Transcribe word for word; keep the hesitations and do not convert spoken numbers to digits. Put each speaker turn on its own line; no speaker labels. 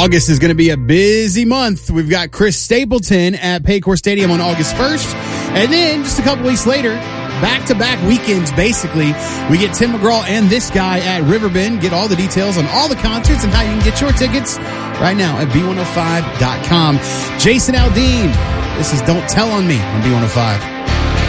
August is going to be a busy month. We've got Chris Stapleton at Paycor Stadium on August first. And then just a couple weeks later, back-to-back weekends, basically, we get Tim McGraw and this guy at Riverbend. Get all the details on all the concerts and how you can get your tickets right now at B one oh five dot com. Jason Aldean, this is Don't Tell on Me on B one oh five.